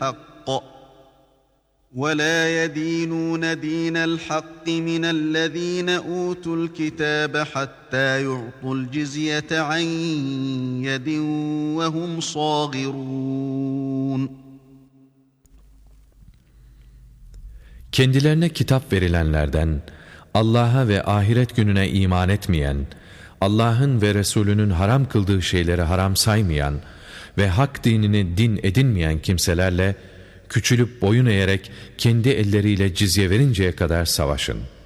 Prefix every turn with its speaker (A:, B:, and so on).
A: الحق ولا يدينون دين الحق من الذين أوتوا الكتاب حتى يعطوا الجزية عن يد وهم صاغرون.
B: Kendilerine kitap verilenlerden, Allah'a ve ahiret gününe iman etmeyen, Allah'ın ve Resulünün haram kıldığı şeyleri haram saymayan ve hak dinini din edinmeyen kimselerle küçülüp boyun eğerek kendi elleriyle cizye verinceye kadar savaşın.